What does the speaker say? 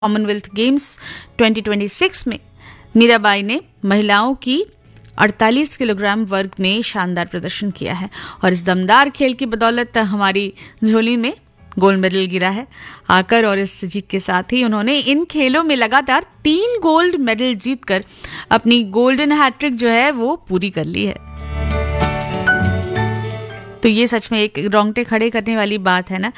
Commonwealth games 2026 में मीराबाई ने महिलाओं की 48 किलोग्राम वर्ग में शानदार प्रदर्शन किया है और इस दमदार खेल की बदौलत हमारी झोली में गोल्ड मेडल गिरा है आकर। और इस जीत के साथ ही उन्होंने इन खेलों में लगातार 3 गोल्ड मेडल जीतकर अपनी गोल्डन हैट्रिक जो है वो पूरी कर ली है। तो ये सच में एक रोंगटे खड़े करने वाली बात है ना